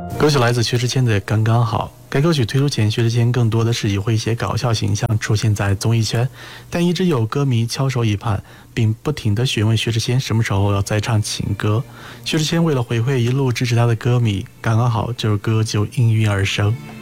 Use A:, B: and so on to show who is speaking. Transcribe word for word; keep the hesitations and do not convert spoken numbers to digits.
A: 歌曲来自薛之谦的《刚刚好》。该歌曲推出前，薛之谦更多的是以诙谐搞笑形象出现在综艺圈，但一直有歌迷翘首以盼，并不停地询问薛之谦什么时候要再唱情歌。薛之谦为了回馈一路支持他的歌迷，《刚刚好》这首歌就应运而生。